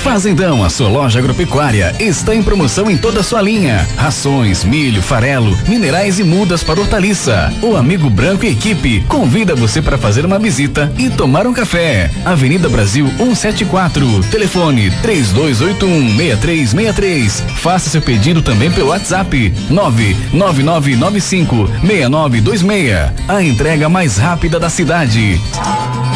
Fazendão, a sua loja agropecuária, está em promoção em toda a sua linha. Rações, milho, farelo, minerais e mudas para hortaliça. O Amigo Branco e equipe convida você para fazer uma visita e tomar um café. Avenida Brasil 174, telefone 3281-6363. Faça seu pedido também pelo WhatsApp 99995-6926. A entrega mais rápida da cidade.